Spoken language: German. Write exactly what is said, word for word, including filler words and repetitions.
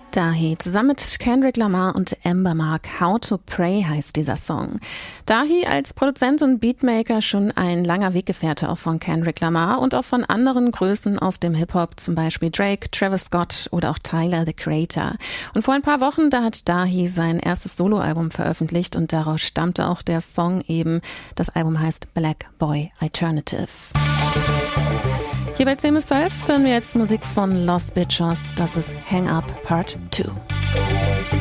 Dahi, zusammen mit Kendrick Lamar und Amber Mark. How to Pray heißt dieser Song. Dahi als Produzent und Beatmaker schon ein langer Weggefährte auch von Kendrick Lamar und auch von anderen Größen aus dem Hip-Hop, zum Beispiel Drake, Travis Scott oder auch Tyler, the Creator. Und vor ein paar Wochen, da hat Dahi sein erstes Soloalbum veröffentlicht und daraus stammte auch der Song eben. Das Album heißt Black Boy Alternative. Hier bei zehn bis zwölf hören wir jetzt Musik von Lost Bitches. Das ist Hang Up Part zwei.